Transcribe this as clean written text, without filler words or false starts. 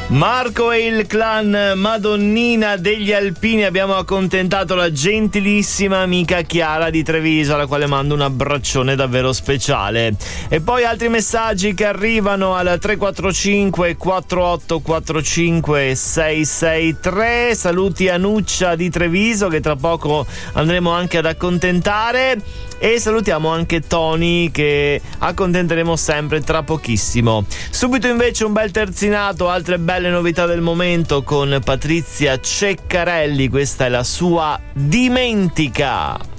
Marco e il clan Madonnina degli Alpini. Abbiamo accontentato la gentilissima amica Chiara di Treviso, alla quale mando un abbraccione davvero speciale. E poi altri messaggi che arrivano al 345 4845 663. Saluti a Nuccia di Treviso, che tra poco andremo anche ad accontentare. E salutiamo anche Tony, che accontenteremo sempre tra pochissimo. Subito invece un bel terzinato, altre belle novità del momento con Patrizia Ceccarelli. Questa è la sua Dimentica.